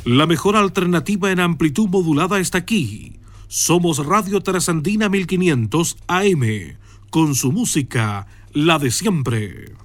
La mejor alternativa en amplitud modulada está aquí. Somos Radio Trasandina 1500 AM, con su música, la de siempre.